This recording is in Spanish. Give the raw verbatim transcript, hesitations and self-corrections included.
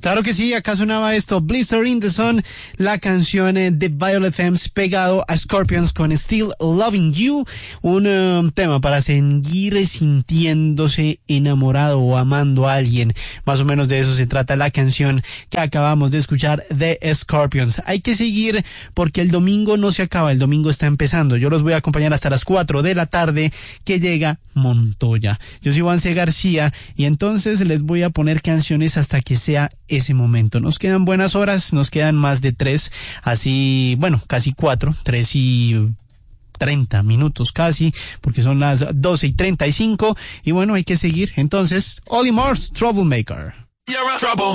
Claro que sí, acá sonaba esto, Blizzard in the Sun, la canción de Violet Femmes pegado a Scorpions con Still Loving You, un um, tema para seguir sintiéndose enamorado o amando a alguien. Más o menos de eso se trata la canción que acabamos de escuchar de Scorpions. Hay que seguir porque el domingo no se acaba, el domingo está empezando. Yo los voy a acompañar hasta las cuatro de la tarde que llega Montoya. Yo soy Juan C. García y entonces les voy a poner canciones hasta que sea ese momento. Nos quedan buenas horas, nos quedan más de tres, así, bueno, casi cuatro, tres y treinta minutos casi, porque son las doce y treinta y cinco, y bueno, hay que seguir. Entonces, Olly Murs, Troublemaker. You're a trouble.